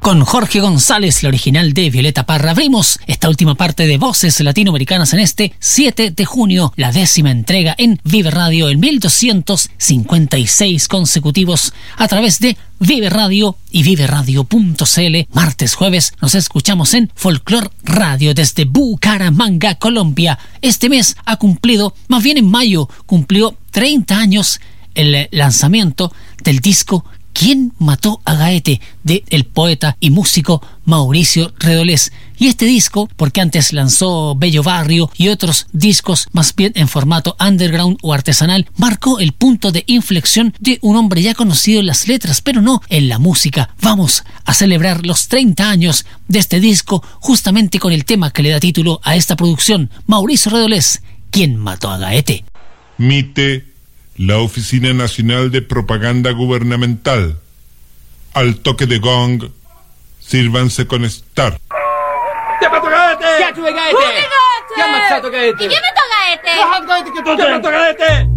Con Jorge González, la original de Violeta Parra, abrimos esta última parte de Voces Latinoamericanas en este 7 de junio, la 10ª entrega en Vive Radio en 1256 consecutivos a través de Vive Radio y viveradio.cl. Martes, jueves nos escuchamos en Folklore Radio desde Bucaramanga, Colombia. Este mes ha cumplido, más bien en mayo, cumplió 30 años el lanzamiento del disco ¿Quién mató a Gaete?, de el poeta y músico Mauricio Redolés. Y este disco, porque antes lanzó Bello Barrio y otros discos más bien en formato underground o artesanal, marcó el punto de inflexión de un hombre ya conocido en las letras, pero no en la música. Vamos a celebrar los 30 años de este disco justamente con el tema que le da título a esta producción, Mauricio Redolés, ¿Quién mató a Gaete? MITE, la Oficina Nacional de Propaganda Gubernamental. Al toque de gong, sírvanse con Star. Chi ha fatto Gaete? Chi ha fatto Gaete? Chi ha ammazzato Gaete? Chi ha fatto Gaete? Chi ha fatto Gaete?